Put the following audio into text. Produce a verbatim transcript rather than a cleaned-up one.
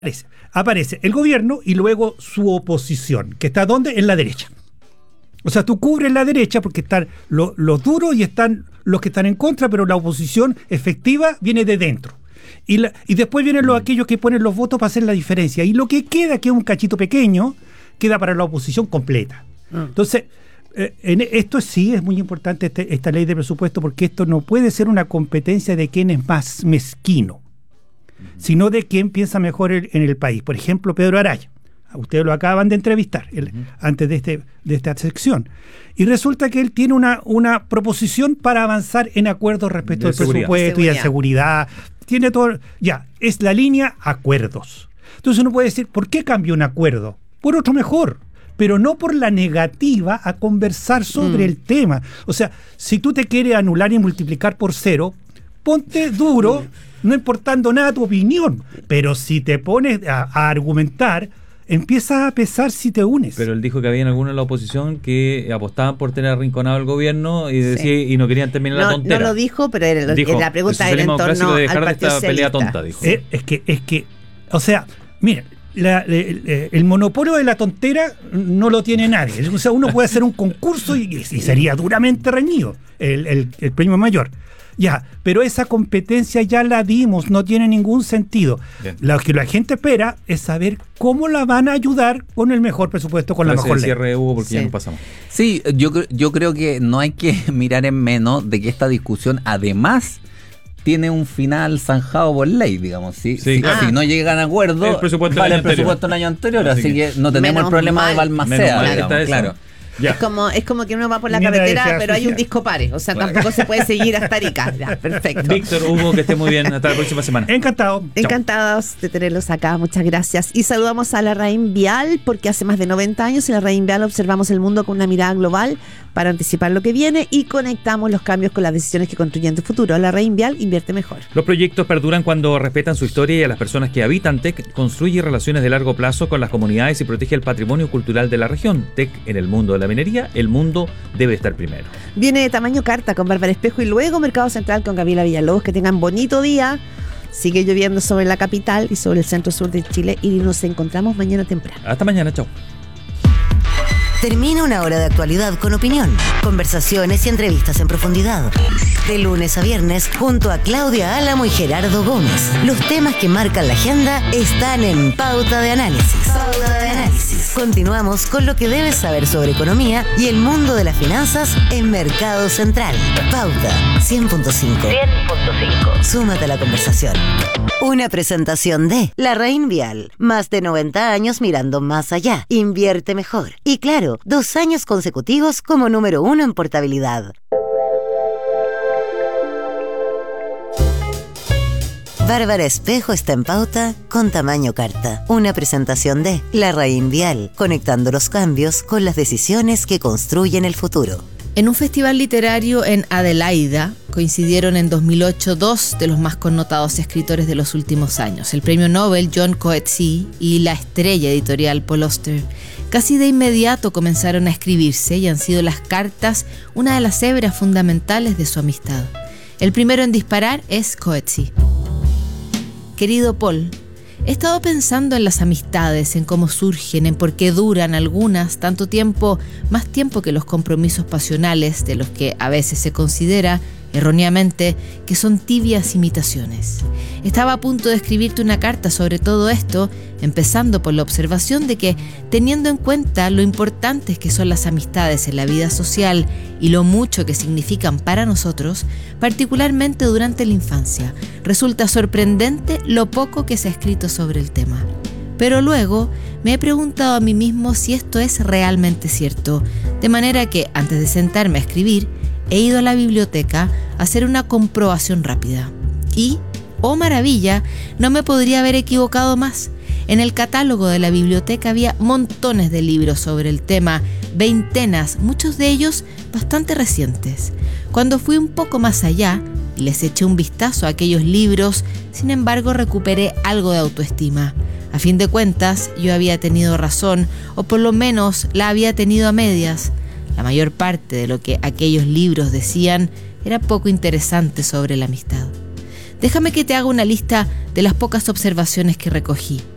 aparece, aparece el gobierno y luego su oposición, que está ¿dónde? En la derecha. O sea, tú cubres la derecha porque están los, los duros y están los que están en contra, pero la oposición efectiva viene de dentro. Y, la, y después vienen los aquellos que ponen los votos para hacer la diferencia. Y lo que queda, que es un cachito pequeño, queda para la oposición completa. Entonces, eh, en esto sí es muy importante este, esta ley de presupuesto, porque esto no puede ser una competencia de quién es más mezquino, sino de quién piensa mejor el, en el país. Por ejemplo, Pedro Araya. Ustedes lo acaban de entrevistar el, uh-huh. antes de, este, de esta sección. Y resulta que él tiene una, una proposición para avanzar en acuerdos respecto al presupuesto y de seguridad. Tiene todo. Ya, es la línea acuerdos. Entonces uno puede decir, ¿por qué cambió un acuerdo? Por otro mejor, pero no por la negativa a conversar sobre mm. el tema. O sea, si tú te quieres anular y multiplicar por cero, ponte duro, no importando nada tu opinión. Pero si te pones a, a argumentar, empieza a pesar si te unes. Pero él dijo que había algunos en la oposición que apostaban por tener arrinconado al gobierno y decía, sí. y no querían terminar no, la tontera. No lo dijo, pero era, dijo, la pregunta era en torno de dejar al de esta Partido pelea Socialista. tonta, dijo. Eh, es que, es que, o sea, mira, la, el, el monopolio de la tontera no lo tiene nadie. O sea, uno puede hacer un concurso y, y sería duramente reñido el, el, el premio mayor. Ya, pero esa competencia ya la dimos, no tiene ningún sentido. Bien. Lo que la gente espera es saber cómo la van a ayudar con el mejor presupuesto, con Gracias la mejor ley. Cierre, Hugo, porque sí. ya nos pasamos. Sí, yo, yo creo que no hay que mirar en menos de que esta discusión además tiene un final zanjado por ley, digamos. ¿sí? Sí, si, claro. si no llegan a acuerdo, el presupuesto vale del el presupuesto del año anterior, así, así que, que no tenemos el problema mal, de Balmaceda, digamos, claro. Es como, es como que uno va por la Mira carretera, pero hay un disco pare. O sea, claro. tampoco se puede seguir hasta Arica. Ya, perfecto. Víctor, Hugo, que esté muy bien. Hasta la próxima semana. Encantado. Encantados de tenerlos acá. Muchas gracias. Y saludamos a Larraín Vial, porque hace más de noventa años en Larraín Vial observamos el mundo con una mirada global para anticipar lo que viene y conectamos los cambios con las decisiones que construyen tu futuro. Larraín Vial invierte mejor. Los proyectos perduran cuando respetan su historia y a las personas que habitan. T E C construye relaciones de largo plazo con las comunidades y protege el patrimonio cultural de la región. T E C en el mundo de la minería, el mundo debe estar primero. Viene Tamaño Carta con Bárbara Espejo y luego Mercado Central con Gabriela Villalobos. Que tengan bonito día. Sigue lloviendo sobre la capital y sobre el centro sur de Chile y nos encontramos mañana temprano. Hasta mañana, chao. Termina una hora de actualidad con opinión, conversaciones y entrevistas en profundidad. De lunes a viernes, junto a Claudia Álamo y Gerardo Gómez. Los temas que marcan la agenda están en Pauta de Análisis. Pauta de Análisis. Continuamos con lo que debes saber sobre economía y el mundo de las finanzas en Mercado Central. Pauta cien punto cinco. cien punto cinco. Súmate a la conversación. Una presentación de Larraín Vial. Más de noventa años mirando más allá. Invierte mejor. Y claro, dos años consecutivos como número uno en portabilidad. Bárbara Espejo está en Pauta con Tamaño Carta. Una presentación de Larraín Vial, conectando los cambios con las decisiones que construyen el futuro. En un festival literario en Adelaida coincidieron en dos mil ocho dos de los más connotados escritores de los últimos años, el premio Nobel John Coetzee y la estrella editorial Paul Auster. Casi de inmediato comenzaron a escribirse y han sido las cartas una de las hebras fundamentales de su amistad. El primero en disparar es Coetzee. Querido Paul, he estado pensando en las amistades, en cómo surgen, en por qué duran algunas tanto tiempo, más tiempo que los compromisos pasionales, de los que a veces se considera, erróneamente, que son tibias imitaciones. Estaba a punto de escribirte una carta sobre todo esto, empezando por la observación de que, teniendo en cuenta lo importantes que son las amistades en la vida social y lo mucho que significan para nosotros, particularmente durante la infancia, resulta sorprendente lo poco que se ha escrito sobre el tema. Pero luego me he preguntado a mí mismo si esto es realmente cierto, de manera que, antes de sentarme a escribir, he ido a la biblioteca a hacer una comprobación rápida. Y, oh maravilla, no me podría haber equivocado más. En el catálogo de la biblioteca había montones de libros sobre el tema, veintenas, muchos de ellos bastante recientes. Cuando fui un poco más allá y les eché un vistazo a aquellos libros, sin embargo recuperé algo de autoestima. A fin de cuentas, yo había tenido razón, o por lo menos la había tenido a medias. La mayor parte de lo que aquellos libros decían era poco interesante sobre la amistad. Déjame que te haga una lista de las pocas observaciones que recogí.